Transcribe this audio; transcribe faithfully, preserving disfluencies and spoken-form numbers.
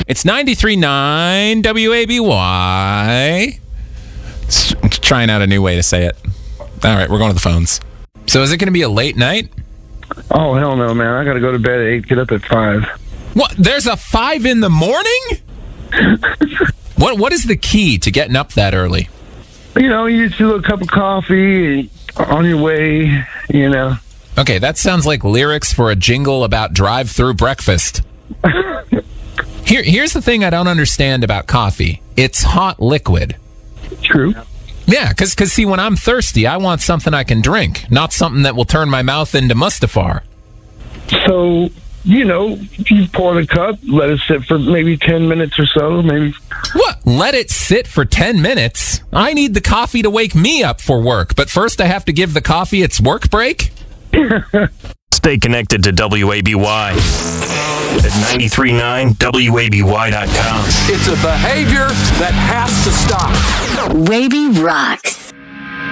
It's ninety-three point nine W A B Y. S- trying out a new way to say it. All right, we're going to the phones. So is it going to be a late night? Oh, hell no, man. I got to go to bed at eight, get up at five. What? There's a five in the morning? What? What is the key to getting up that early? You know, you just do a cup of coffee on your way, you know. Okay, that sounds like lyrics for a jingle about drive-through breakfast. Here, here's the thing I don't understand about coffee. It's hot liquid. True. Yeah, because, cause, see, when I'm thirsty, I want something I can drink, not something that will turn my mouth into Mustafar. So, you know, you pour the cup, let it sit for maybe ten minutes or so, maybe. What? Let it sit for ten minutes? I need the coffee to wake me up for work, but first I have to give the coffee its work break? Stay connected to W A B Y at ninety-three point nine W A B Y dot com. It's a behavior that has to stop. Wavy rocks.